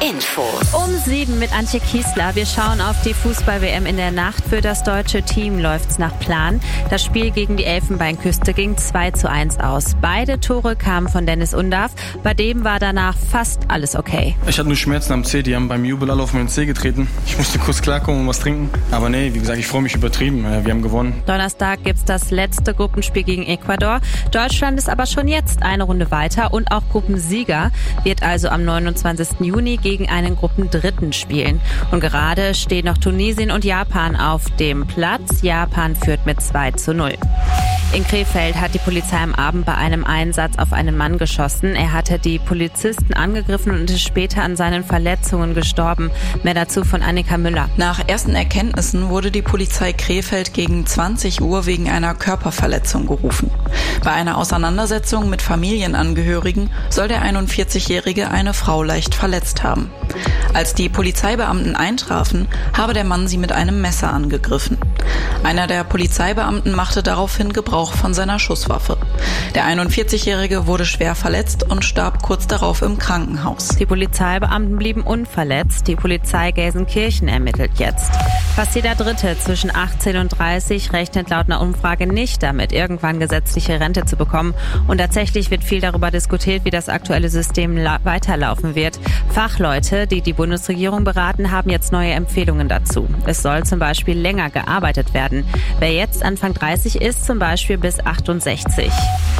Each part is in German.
Infos. Um 7 mit Antje Kiesler. Wir schauen auf die Fußball-WM in der Nacht. Für das deutsche Team läuft's nach Plan. Das Spiel gegen die Elfenbeinküste ging 2:1 aus. Beide Tore kamen von Dennis Undav. Bei dem war danach fast alles okay. Ich hatte nur Schmerzen am Zeh. Die haben beim Jubel alle auf meinen Zeh getreten. Ich musste kurz klarkommen und was trinken. Aber nee, wie gesagt, ich freue mich übertrieben. Wir haben gewonnen. Donnerstag gibt's das letzte Gruppenspiel gegen Ecuador. Deutschland ist aber schon jetzt eine Runde weiter und auch Gruppensieger, wird also am 29. Juni gegen einen Gruppendritten spielen. Und gerade stehen noch Tunesien und Japan auf dem Platz. Japan führt mit 2:0. In Krefeld hat die Polizei am Abend bei einem Einsatz auf einen Mann geschossen. Er hatte die Polizisten angegriffen und ist später an seinen Verletzungen gestorben. Mehr dazu von Annika Müller. Nach ersten Erkenntnissen wurde die Polizei Krefeld gegen 20 Uhr wegen einer Körperverletzung gerufen. Bei einer Auseinandersetzung mit Familienangehörigen soll der 41-Jährige eine Frau leicht verletzt haben. Als die Polizeibeamten eintrafen, habe der Mann sie mit einem Messer angegriffen. Einer der Polizeibeamten machte daraufhin Gebrauch von seiner Schusswaffe. Der 41-Jährige wurde schwer verletzt und starb kurz darauf im Krankenhaus. Die Polizeibeamten blieben unverletzt. Die Polizei Gelsenkirchen ermittelt jetzt. Fast jeder Dritte zwischen 18 und 30 rechnet laut einer Umfrage nicht damit, irgendwann gesetzliche Rente zu bekommen. Und tatsächlich wird viel darüber diskutiert, wie das aktuelle System weiterlaufen wird. Fachleute, die die Bundesregierung beraten, haben jetzt neue Empfehlungen dazu. Es soll zum Beispiel länger gearbeitet werden. Wer jetzt Anfang 30 ist, zum Beispiel bis 68.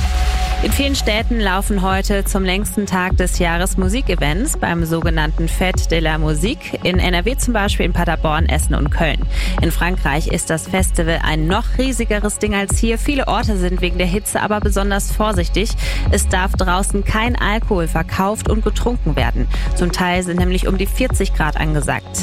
In vielen Städten laufen heute zum längsten Tag des Jahres Musikevents beim sogenannten Fête de la Musique. In NRW zum Beispiel, in Paderborn, Essen und Köln. In Frankreich ist das Festival ein noch riesigeres Ding als hier. Viele Orte sind wegen der Hitze aber besonders vorsichtig. Es darf draußen kein Alkohol verkauft und getrunken werden. Zum Teil sind nämlich um die 40 Grad angesagt.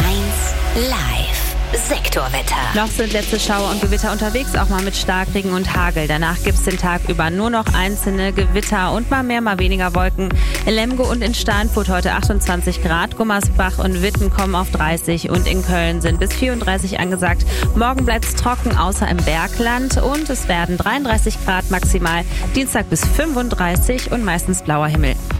1 Live. Sektorwetter. Noch sind letzte Schauer und Gewitter unterwegs, auch mal mit Starkregen und Hagel. Danach gibt's den Tag über nur noch einzelne Gewitter und mal mehr, mal weniger Wolken. In Lemgo und in Steinfurt heute 28 Grad, Gummersbach und Witten kommen auf 30 und in Köln sind bis 34 angesagt. Morgen bleibt's trocken, außer im Bergland, und es werden 33 Grad maximal. Dienstag bis 35 und meistens blauer Himmel.